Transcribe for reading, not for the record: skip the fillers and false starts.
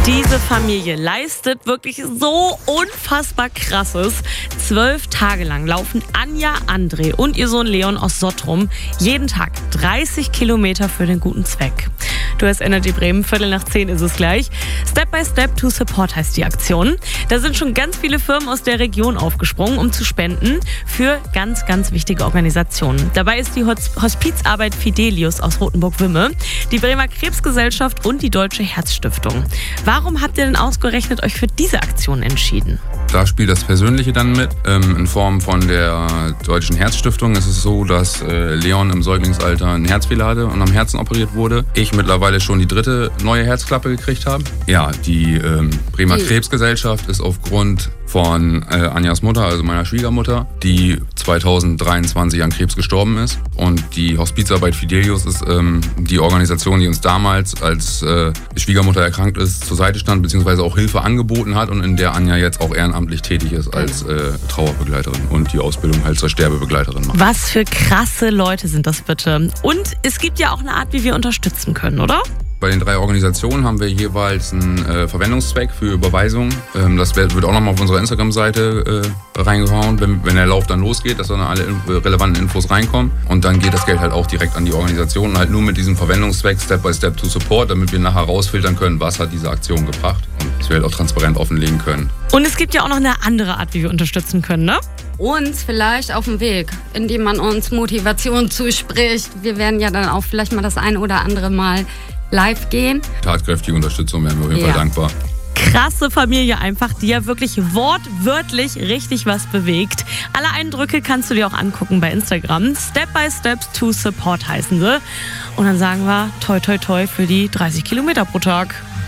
Diese Familie leistet wirklich so unfassbar Krasses. 12 Tage lang laufen Anja, André und ihr Sohn Leon aus Sottrum jeden Tag 30 Kilometer für den guten Zweck. Du hast Energy Bremen, 9:15 ist es gleich. Step by Step to Support heißt die Aktion. Da sind schon ganz viele Firmen aus der Region aufgesprungen, um zu spenden für ganz, ganz wichtige Organisationen. Dabei ist die Hospizarbeit Fidelius aus Rothenburg-Wümme, die Bremer Krebsgesellschaft und die Deutsche Herzstiftung. Warum habt ihr denn ausgerechnet euch für diese Aktion entschieden? Da spielt das Persönliche dann mit. In Form von der Deutschen Herzstiftung ist es so, dass Leon im Säuglingsalter einen Herzfehler hatte und am Herzen operiert wurde. Ich mittlerweile schon die 3. neue Herzklappe gekriegt habe. Ja, die Bremer Krebsgesellschaft ist aufgrund von Anjas Mutter, also meiner Schwiegermutter, die 2023 an Krebs gestorben ist. Und die Hospizarbeit Fidelius ist die Organisation, die uns damals, als die Schwiegermutter erkrankt ist, zur Seite stand, beziehungsweise auch Hilfe angeboten hat und in der Anja jetzt auch ehrenamtlich tätig ist als Trauerbegleiterin und die Ausbildung halt zur Sterbebegleiterin macht. Was für krasse Leute sind das bitte? Und es gibt ja auch eine Art, wie wir unterstützen können, oder? Bei den 3 Organisationen haben wir jeweils einen Verwendungszweck für Überweisung. Das wird auch nochmal auf unserer Instagram-Seite reingehauen, wenn der Lauf dann losgeht, dass dann alle relevanten Infos reinkommen. Und dann geht das Geld halt auch direkt an die Organisationen, halt nur mit diesem Verwendungszweck Step by Step to Support, damit wir nachher rausfiltern können, was hat diese Aktion gebracht. Und dass wir halt auch transparent offenlegen können. Und es gibt ja auch noch eine andere Art, wie wir unterstützen können, ne? Uns vielleicht auf dem Weg, indem man uns Motivation zuspricht. Wir werden ja dann auch vielleicht mal das ein oder andere Mal live gehen. Tatkräftige Unterstützung wären wir auf jeden Fall dankbar. Krasse Familie einfach, die ja wirklich wortwörtlich richtig was bewegt. Alle Eindrücke kannst du dir auch angucken bei Instagram. Step by Steps to Support heißen sie. Und dann sagen wir toi toi toi für die 30 Kilometer pro Tag.